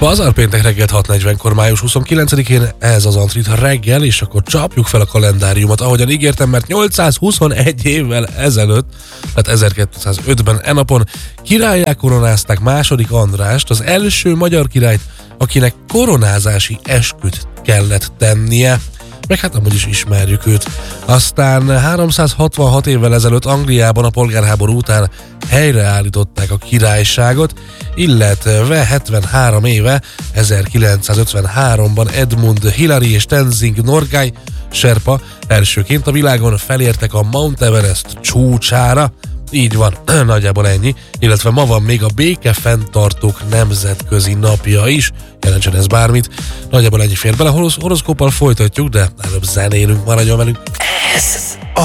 Pazarpéntek reggel 6:40-kor, május 29-én, ez az Antrit reggel, és akkor csapjuk fel a kalendáriumot, ahogyan ígértem, mert 821 évvel ezelőtt, tehát 1205-ben enapon királlyá koronázták II. Andrást, az első magyar királyt, akinek koronázási esküt kellett tennie, meg hát amúgy is ismerjük őt. Aztán 366 évvel ezelőtt Angliában a polgárháború után helyreállították a királyságot, illetve 73 éve, 1953-ban Edmund Hillary és Tenzing Norgay Sherpa elsőként a világon felértek a Mount Everest csúcsára. Így van, nagyjából ennyi, illetve ma van még a békefenntartók nemzetközi napja is, jelentsen ez bármit. Nagyjából ennyi fér bele, horoszkóppal folytatjuk, de előbb zenélünk, maradjon velünk. Ez